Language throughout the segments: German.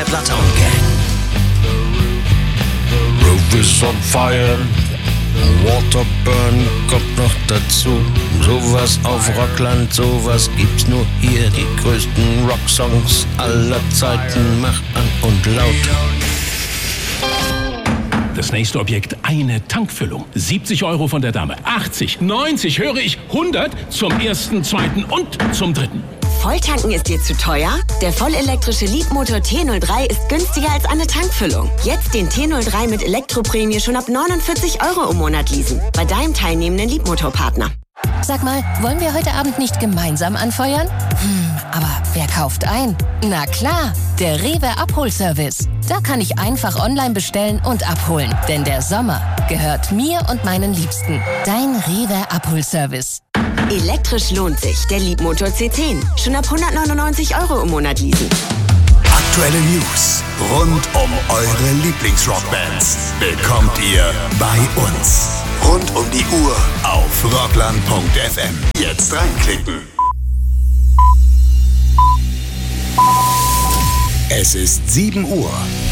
der Bloodhound Gang. Roof is on fire, Waterburn kommt noch dazu. Sowas auf Rockland, sowas gibt's nur hier. Die größten Rocksongs aller Zeiten, mach an und laut. Das nächste Objekt, eine Tankfüllung. 70 € von der Dame. 80, 90, höre ich, 100 zum ersten, zweiten und zum dritten. Volltanken ist dir zu teuer? Der vollelektrische Leapmotor T03 ist günstiger als eine Tankfüllung. Jetzt den T03 mit Elektroprämie schon ab 49 € im Monat leasen. Bei deinem teilnehmenden Leapmotor-Partner. Sag mal, wollen wir heute Abend nicht gemeinsam anfeuern? Aber wer kauft ein? Na klar, der Rewe Abholservice. Da kann ich einfach online bestellen und abholen. Denn der Sommer gehört mir und meinen Liebsten. Dein Rewe Abholservice. Elektrisch lohnt sich. Der Leapmotor C10. Schon ab 199 € im Monat leasen. Aktuelle News rund um eure Lieblingsrockbands bekommt ihr bei uns. Rund um die Uhr auf rockland.fm. Jetzt reinklicken. Es ist 7 Uhr.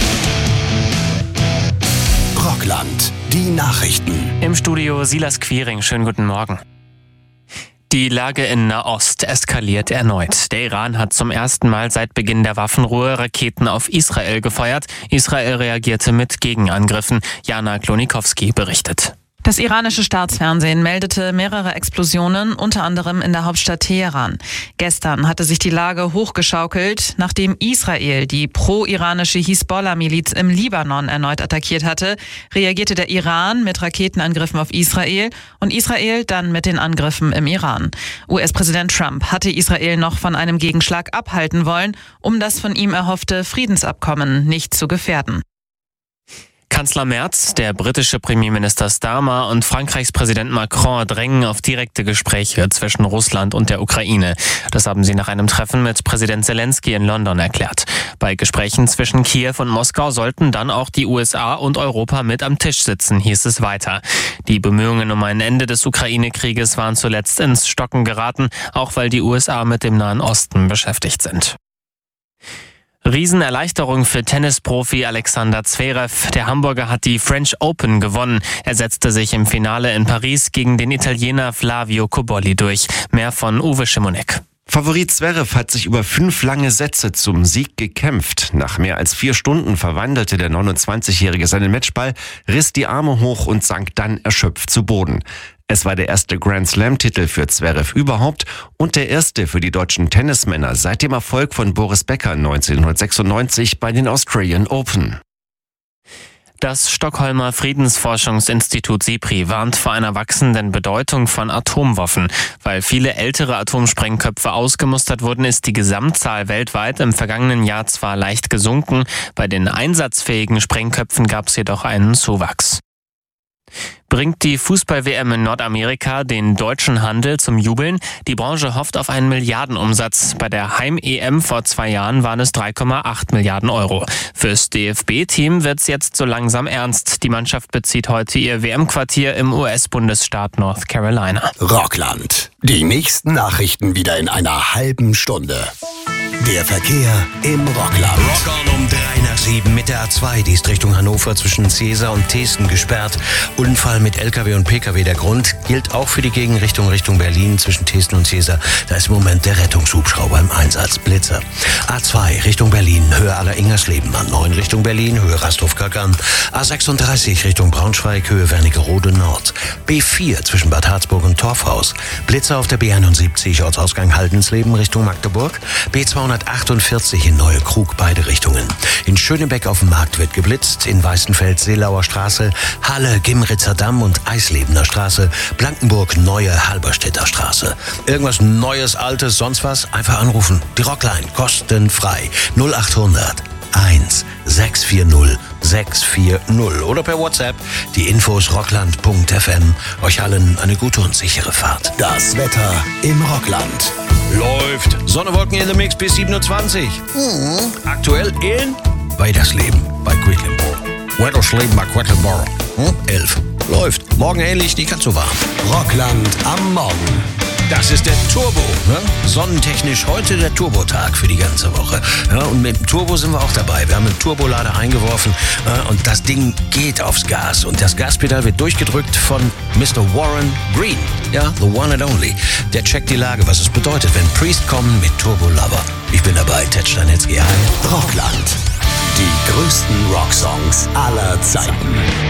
Rockland, die Nachrichten. Im Studio Silas Quiring, schönen guten Morgen. Die Lage in Nahost eskaliert erneut. Der Iran hat zum ersten Mal seit Beginn der Waffenruhe Raketen auf Israel gefeuert. Israel reagierte mit Gegenangriffen. Jana Klonikowski berichtet. Das iranische Staatsfernsehen meldete mehrere Explosionen, unter anderem in der Hauptstadt Teheran. Gestern hatte sich die Lage hochgeschaukelt, nachdem Israel die pro-iranische Hisbollah-Miliz im Libanon erneut attackiert hatte, reagierte der Iran mit Raketenangriffen auf Israel und Israel dann mit den Angriffen im Iran. US-Präsident Trump hatte Israel noch von einem Gegenschlag abhalten wollen, um das von ihm erhoffte Friedensabkommen nicht zu gefährden. Kanzler Merz, der britische Premierminister Starmer und Frankreichs Präsident Macron drängen auf direkte Gespräche zwischen Russland und der Ukraine. Das haben sie nach einem Treffen mit Präsident Zelensky in London erklärt. Bei Gesprächen zwischen Kiew und Moskau sollten dann auch die USA und Europa mit am Tisch sitzen, hieß es weiter. Die Bemühungen um ein Ende des Ukraine-Krieges waren zuletzt ins Stocken geraten, auch weil die USA mit dem Nahen Osten beschäftigt sind. Riesenerleichterung für Tennisprofi Alexander Zverev. Der Hamburger hat die French Open gewonnen. Er setzte sich im Finale in Paris gegen den Italiener Flavio Cobolli durch. Mehr von Uwe Schimonek. Favorit Zverev hat sich über 5 lange Sätze zum Sieg gekämpft. Nach mehr als 4 Stunden verwandelte der 29-Jährige seinen Matchball, riss die Arme hoch und sank dann erschöpft zu Boden. Es war der erste Grand-Slam-Titel für Zverev überhaupt und der erste für die deutschen Tennismänner seit dem Erfolg von Boris Becker 1996 bei den Australian Open. Das Stockholmer Friedensforschungsinstitut SIPRI warnt vor einer wachsenden Bedeutung von Atomwaffen. Weil viele ältere Atomsprengköpfe ausgemustert wurden, ist die Gesamtzahl weltweit im vergangenen Jahr zwar leicht gesunken, bei den einsatzfähigen Sprengköpfen gab es jedoch einen Zuwachs. Bringt die Fußball-WM in Nordamerika den deutschen Handel zum Jubeln? Die Branche hofft auf einen Milliardenumsatz. Bei der Heim-EM vor 2 Jahren waren es 3,8 Milliarden Euro. Fürs DFB-Team wird's jetzt so langsam ernst. Die Mannschaft bezieht heute ihr WM-Quartier im US-Bundesstaat North Carolina. Rockland. Die nächsten Nachrichten wieder in einer halben Stunde. Der Verkehr im Rockland. Rock on um 6:03 mit der A2. Die ist Richtung Hannover zwischen Cäsar und Thesten gesperrt. Unfall mit LKW und PKW. Der Grund gilt auch für die Gegenrichtung Richtung Berlin zwischen Thesten und Cäsar. Da ist im Moment der Rettungshubschrauber im Einsatz. Blitzer. A2 Richtung Berlin, Höhe Aller-Ingersleeben. A9 Richtung Berlin, Höhe Rasthof-Kackern. A36 Richtung Braunschweig, Höhe Wernigerode Nord. B4 zwischen Bad Harzburg und Torfhaus. Blitzer auf der B71 Ortsausgang Haldensleben Richtung Magdeburg. B248 in Neue Krug, beide Richtungen. In Schönebeck auf dem Markt wird geblitzt. In Weißenfeld Seelauer Straße, Halle, Gimritzer Damm und Eislebener Straße, Blankenburg, Neue Halberstädter Straße. Irgendwas Neues, Altes, sonst was? Einfach anrufen. Die Rockline, kostenfrei. 0800 1 640 640 oder per WhatsApp. Die Infos rockland.fm. Euch allen eine gute und sichere Fahrt. Das Wetter im Rockland. Läuft. Sonne, Wolken in the Mix bis 27. Aktuell in Weidersleben bei Quedlinburg. Weidersleben bei Quedlinburg. 11. Läuft. Morgen ähnlich, nicht ganz so warm. Rockland am Morgen. Das ist der Turbo. Ne? Sonnentechnisch heute der Turbotag für die ganze Woche. Ja, und mit dem Turbo sind wir auch dabei. Wir haben einen Turbolader eingeworfen und das Ding geht aufs Gas. Und das Gaspedal wird durchgedrückt von Mr. Warren Green. Ja, the one and only. Der checkt die Lage, was es bedeutet, wenn Priest kommen mit Turbo Lover. Ich bin dabei, Ted Stanitzky. Rockland. Die größten Rocksongs aller Zeiten.